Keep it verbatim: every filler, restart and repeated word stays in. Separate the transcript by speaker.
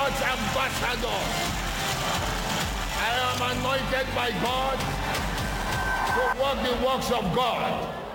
Speaker 1: God's ambassador. I am anointed by God to work the works of God.